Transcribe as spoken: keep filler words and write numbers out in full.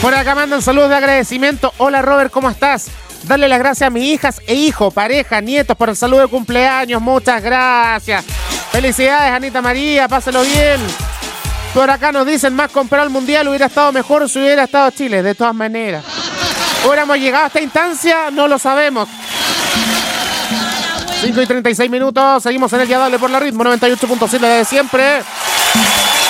Por acá mandan saludos de agradecimiento. Hola Robert, ¿cómo estás? Darle las gracias a mis hijas e hijos, pareja, nietos por el saludo de cumpleaños. Muchas gracias. Felicidades, Anita María, páselo bien. Por acá nos dicen, más comprar el mundial hubiera estado mejor si hubiera estado Chile, de todas maneras. ¿Hubiéramos llegado a esta instancia? No lo sabemos. cinco y treinta y seis minutos, seguimos en el Día Dale por la Ritmo noventa y ocho punto siete de siempre.